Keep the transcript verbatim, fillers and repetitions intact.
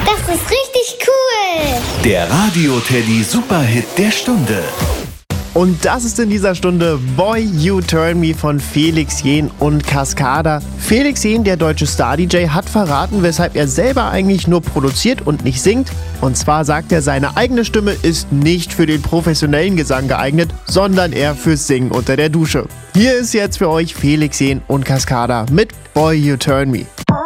Das ist richtig cool. Der Radio-Teddy Superhit der Stunde. Und das ist in dieser Stunde Boy You Turn Me von Felix Jähn und Cascada. Felix Jähn, der deutsche Star-D J, hat verraten, weshalb er selber eigentlich nur produziert und nicht singt. Und zwar sagt er, seine eigene Stimme ist nicht für den professionellen Gesang geeignet, sondern eher fürs Singen unter der Dusche. Hier ist jetzt für euch Felix Jähn und Cascada mit Boy You Turn Me.